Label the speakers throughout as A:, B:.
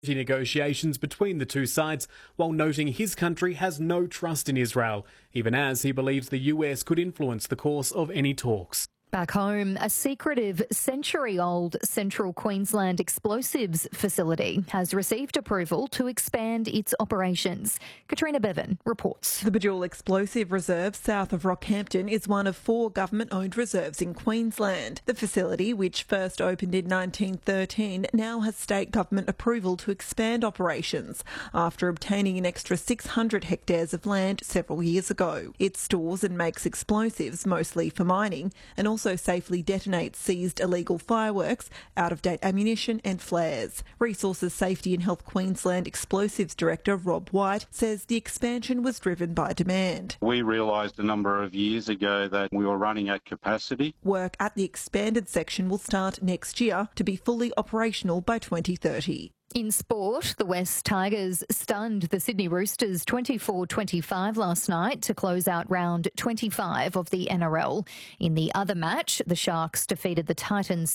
A: negotiations between the two sides, while noting his country has no trust in Israel, even as he believes the US could influence the course of any talks.
B: Back home, a secretive, century-old Central Queensland explosives facility has received approval to expand its operations. Katrina Bevan reports.
C: The Bajul Explosive Reserve south of Rockhampton is one of 4 government-owned reserves in Queensland. The facility, which first opened in 1913, now has state government approval to expand operations after obtaining an extra 600 hectares of land several years ago. It stores and makes explosives, mostly for mining, and also safely detonates seized illegal fireworks, out-of-date ammunition and flares. Resources Safety and Health Queensland Explosives Director Rob White says the expansion was driven by demand.
D: We realised a number of years ago that we were running at capacity.
C: Work at the expanded section will start next year to be fully operational by 2030.
B: In sport, the West Tigers stunned the Sydney Roosters 24-25 last night to close out round 25 of the NRL. In the other match, the Sharks defeated the Titans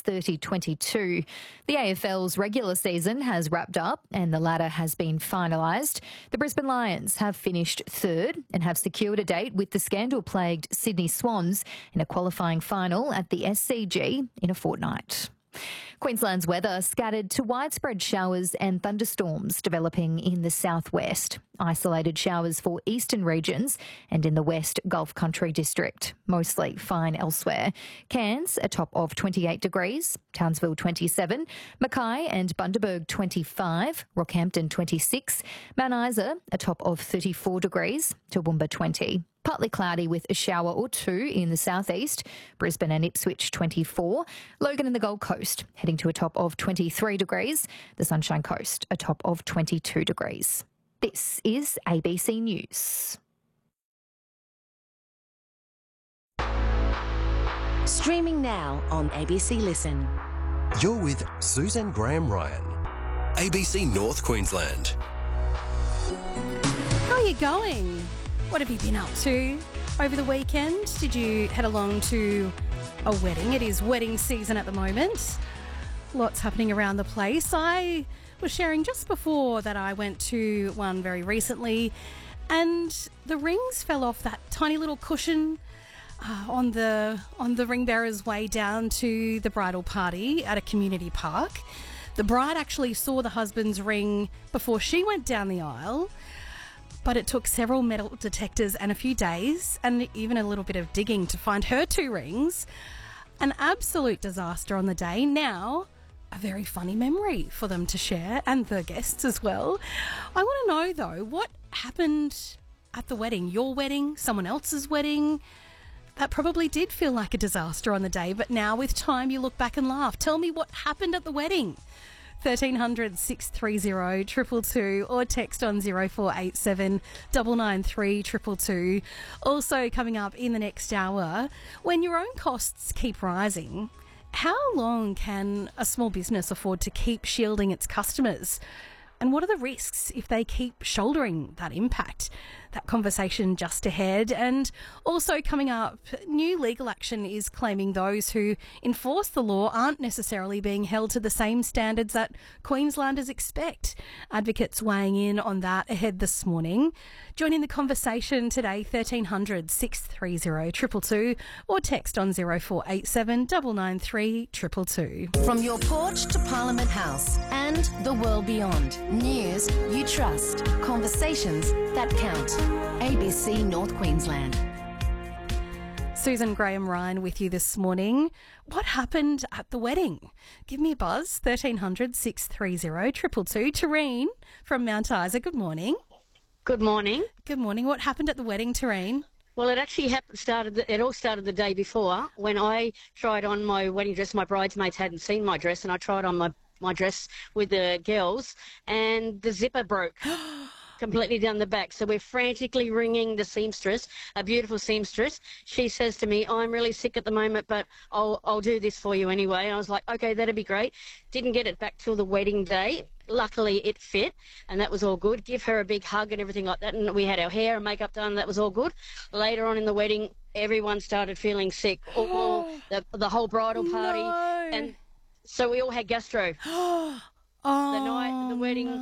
B: 30-22. The AFL's regular season has wrapped up and the ladder has been finalised. The Brisbane Lions have finished third and have secured a date with the scandal-plagued Sydney Swans in a qualifying final at the SCG in a fortnight. Queensland's weather scattered to widespread showers and thunderstorms developing in the southwest. Isolated showers for eastern regions and in the West Gulf Country District. Mostly fine elsewhere. Cairns, a top of 28 degrees. Townsville, 27. Mackay and Bundaberg, 25. Rockhampton, 26. Mount Isa, a top of 34 degrees. Toowoomba, 20. Partly cloudy with a shower or two in the southeast. Brisbane and Ipswich 24. Logan and the Gold Coast heading to a top of 23 degrees. The Sunshine Coast a top of 22 degrees. This is ABC News.
E: Streaming now on ABC Listen.
F: You're with Susan Graham Ryan, ABC North Queensland.
G: How are you going? What have you been up to over the weekend? Did you head along to a wedding? It is wedding season at the moment. Lots happening around the place. I was sharing just before that I went to one very recently and the rings fell off that tiny little cushion on the ring bearer's way down to the bridal party at a community park. The bride actually saw the husband's ring before she went down the aisle. But it took several metal detectors and a few days and even a little bit of digging to find her 2 rings. An absolute disaster on the day. Now, a very funny memory for them to share and the guests as well. I want to know, though, what happened at the wedding? Your wedding? Someone else's wedding? That probably did feel like a disaster on the day, but now with time you look back and laugh. Tell me what happened at the wedding. 1300 630 222 or text on 0487 993 222. Also coming up in the next hour, when your own costs keep rising, how long can a small business afford to keep shielding its customers? And what are the risks if they keep shouldering that impact? That conversation just ahead. And also coming up, new legal action is claiming those who enforce the law aren't necessarily being held to the same standards that Queenslanders expect. Advocates weighing in on that ahead this morning. Joining the conversation today, 1300 630 222 or text on 0487 993 222.
E: From your porch to Parliament House and the world beyond. News you trust. Conversations that count. ABC North Queensland.
G: Susan Graham Ryan with you this morning. What happened at the wedding? Give me a buzz, 1300 630 222. Tareen from Mount Isa, good morning.
H: Good morning.
G: Good morning. What happened at the wedding, Tareen?
H: Well, it actually it all started the day before when I tried on my wedding dress. My bridesmaids hadn't seen my dress, and I tried on my dress with the girls, and the zipper broke. Completely down the back. So we're frantically ringing the seamstress, a beautiful seamstress. She says to me, I'm really sick at the moment, but I'll do this for you anyway. I was like, okay, that'd be great. Didn't get it back till the wedding day. Luckily, it fit, and that was all good. Give her a big hug and everything like that, and we had our hair and makeup done, and that was all good. Later on in the wedding, everyone started feeling sick, the whole bridal party, and so we all had gastro.
G: Oh,
H: the night, the wedding.